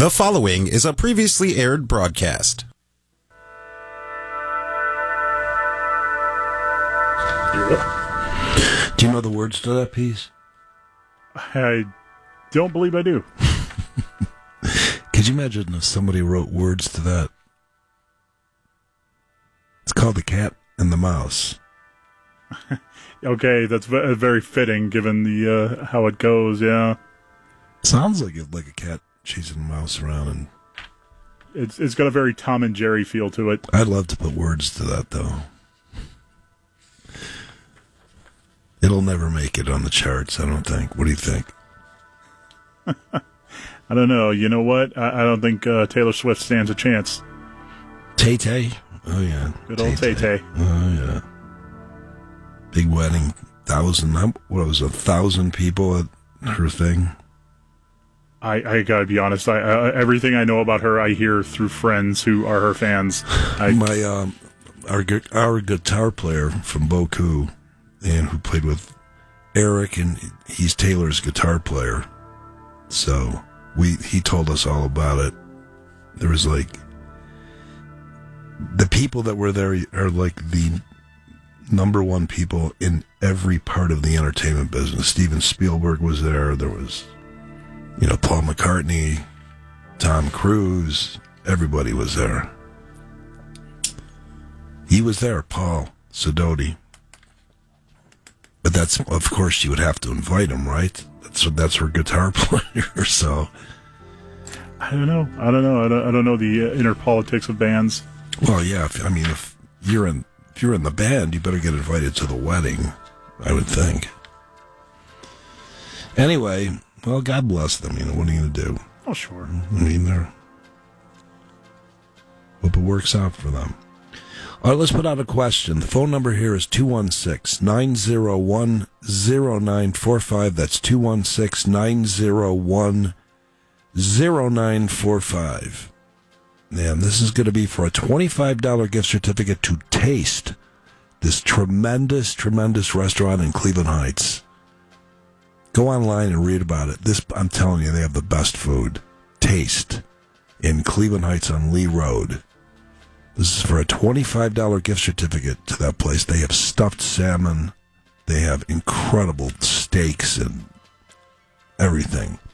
The following is a previously aired broadcast. Do you know the words to that piece? I don't believe I do. Could you imagine if somebody wrote words to that? It's called The Cat and the Mouse. Okay, that's very fitting given the how it goes, yeah. Sounds like a cat chasing a mouse around, and It's got a very Tom and Jerry feel to it. I'd love to put words to that, though. It'll never make it on the charts, I don't think. What do you think? I don't know. You know what? I don't think Taylor Swift stands a chance. Tay-Tay? Oh, yeah. Good old Tay-Tay. Oh, yeah. Big wedding. 1,000 people at her thing? I gotta be honest. Everything I know about her, I hear through friends who are her fans. Our guitar player from Boku, and who played with Eric, and he's Taylor's guitar player. So he told us all about it. There was the people that were there are like the number one people in every part of the entertainment business. Steven Spielberg was there. There was, Paul McCartney, Tom Cruise, everybody was there. He was there, Paul Sidoti. But of course, you would have to invite him, right? That's her guitar player, so. I don't know. I don't know the inner politics of bands. Well, yeah. If you're in the band, you better get invited to the wedding, I would think. Anyway, well, God bless them. What are you going to do? Oh, sure. Hope it works out for them. All right, let's put out a question. The phone number here is 216-901-0945. That's 216-901-0945. And this is going to be for a $25 gift certificate to taste this tremendous, tremendous restaurant in Cleveland Heights. Go online and read about it. I'm telling you, they have the best food. Taste in Cleveland Heights on Lee Road. This is for a $25 gift certificate to that place. They have stuffed salmon. They have incredible steaks and everything.